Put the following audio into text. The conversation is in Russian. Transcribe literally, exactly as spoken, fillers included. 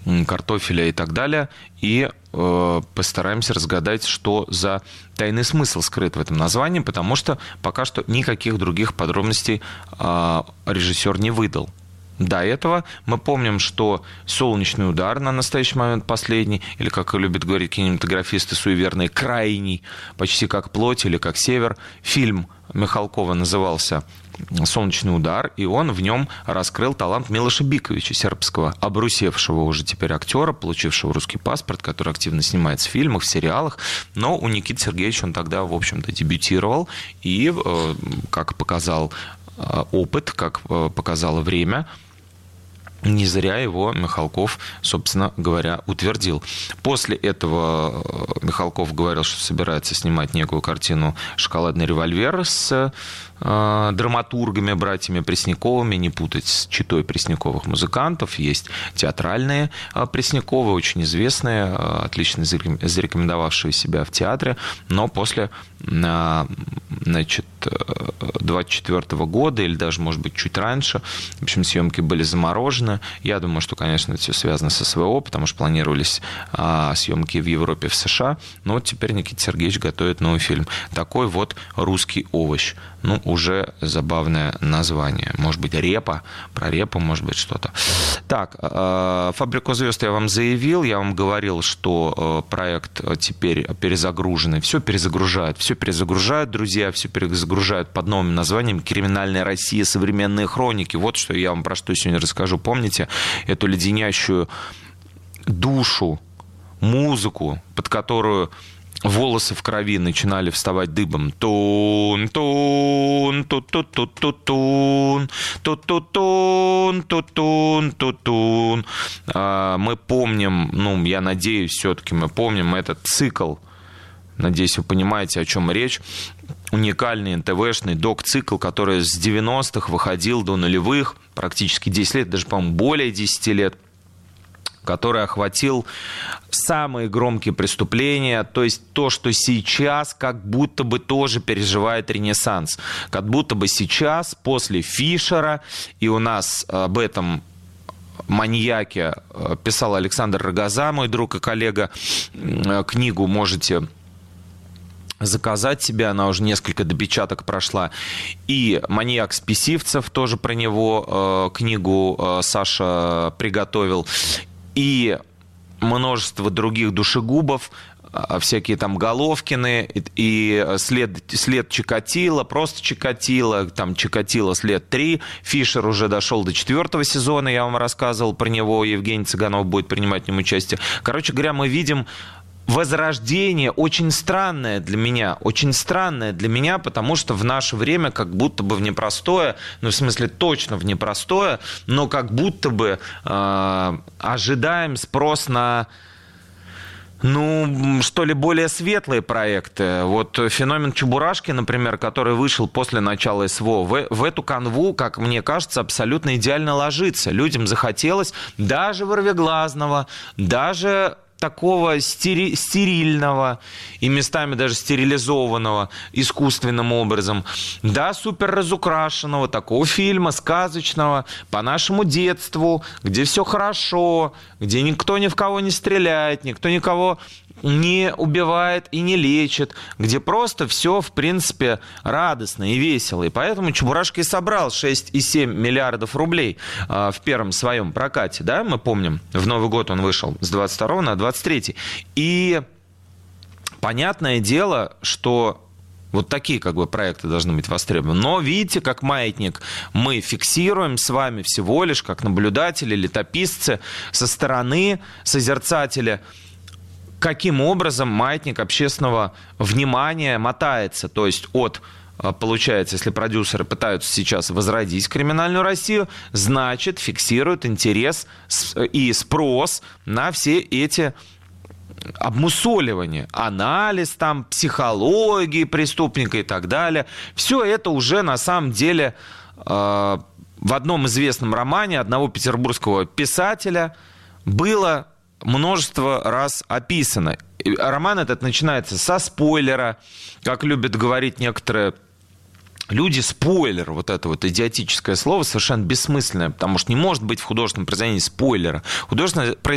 картофеля и так далее. И э, постараемся разгадать, что за тайный смысл скрыт в этом названии, потому что пока что никаких других подробностей э, режиссер не выдал. До этого мы помним, что «Солнечный удар» на настоящий момент последний, или, как любят говорить кинематографисты суеверные, крайний, почти как «Плоть» или как «Север». Фильм Михалкова назывался «Солнечный удар», и он в нем раскрыл талант Милоша Биковича, сербского, обрусевшего уже теперь актера, получившего русский паспорт, который активно снимается в фильмах, в сериалах. Но у Никиты Сергеевича он тогда, в общем-то, дебютировал, и, как показал опыт, как показало время, не зря его Михалков, собственно говоря, утвердил. После этого Михалков говорил, что собирается снимать некую картину «Шоколадный револьвер» с э, драматургами, братьями Пресняковыми, не путать с четой пресняковых музыкантов. Есть театральные э, Пресняковы, очень известные, э, отлично зарекомендовавшие себя в театре, но после э, значит, двадцать четвёртого года, или даже, может быть, чуть раньше, в общем, съемки были заморожены. Я думаю, что, конечно, это все связано с СВО, потому что планировались а, съемки в Европе, в США. Но вот теперь Никита Сергеевич готовит новый фильм. Такой вот русский овощ. Ну, уже забавное название. Может быть, репа. Про репу, может быть, что-то. Так, а, «Фабрику звезд» я вам заявил. Я вам говорил, что а, проект теперь перезагруженный. Все перезагружают. Все перезагружают, друзья. Все перезагружают под новым названием «Криминальная Россия. Современные хроники». Вот что я вам про что сегодня расскажу. Помните эту леденящую душу музыку, под которую волосы в крови начинали вставать дыбом? Тун, тун, ту-ту-ту-ту-тун, ту-ту-тун, ту-тун, ту-тун. Мы помним, ну, я надеюсь, все-таки мы помним этот цикл. Надеюсь, вы понимаете, о чем речь. Уникальный эн тэ вэ-шный док-цикл, который с девяностых выходил до нулевых, практически десять лет, даже, по-моему, более десяти лет, который охватил самые громкие преступления, то есть то, что сейчас как будто бы тоже переживает ренессанс. Как будто бы сейчас, после Фишера, и у нас об этом маньяке писал Александр Рогоза, мой друг и коллега, книгу можете заказать себе, она уже несколько допечаток прошла. И «Маньяк Списивцев», тоже про него э, книгу э, Саша приготовил. И множество других душегубов, э, всякие там Головкины, и, и след, след Чикатило, просто Чикатило, там Чикатило след три. Фишер уже дошел до четвертого сезона, я вам рассказывал про него, Евгений Цыганов будет принимать в нем участие. Короче говоря, мы видим возрождение очень странное для меня, очень странное для меня, потому что в наше время как будто бы в непростое, ну, в смысле, точно в непростое, но как будто бы э, ожидаем спрос на, ну, что ли, более светлые проекты. Вот «Феномен Чебурашки», например, который вышел после начала СВО, в, в эту канву, как мне кажется, абсолютно идеально ложится. Людям захотелось даже вырвиглазного, даже такого стери- стерильного и местами даже стерилизованного искусственным образом, да, супер разукрашенного, такого фильма сказочного по нашему детству, где все хорошо, где никто ни в кого не стреляет, никто никого не убивает и не лечит, где просто все, в принципе, радостно и весело. И поэтому Чебурашка и собрал шесть целых семь десятых миллиардов рублей э, в первом своем прокате. Да? Мы помним, в Новый год он вышел с двадцать второго на двадцать третий. И понятное дело, что вот такие как бы проекты должны быть востребованы. Но видите, как маятник мы фиксируем с вами всего лишь как наблюдатели, летописцы со стороны созерцателя, каким образом маятник общественного внимания мотается. То есть от, получается, если продюсеры пытаются сейчас возродить криминальную Россию, значит, фиксируют интерес и спрос на все эти обмусоливания, анализ там, психологии преступника и так далее. Все это уже на самом деле э, в одном известном романе одного петербургского писателя было множество раз описано. Роман этот начинается со спойлера, как любят говорить некоторые люди, спойлер, вот это вот идиотическое слово, совершенно бессмысленное, потому что не может быть в художественном произведении спойлера. Художественное